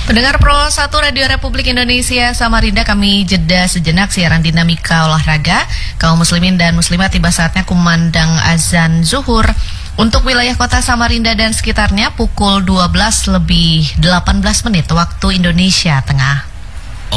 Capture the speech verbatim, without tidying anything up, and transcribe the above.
Pendengar Pro satu Radio Republik Indonesia Samarinda, kami jeda sejenak siaran dinamika olahraga. Kaum muslimin dan muslimat, tiba saatnya kumandang azan zuhur untuk wilayah kota Samarinda dan sekitarnya pukul dua belas lebih delapan belas menit waktu Indonesia Tengah.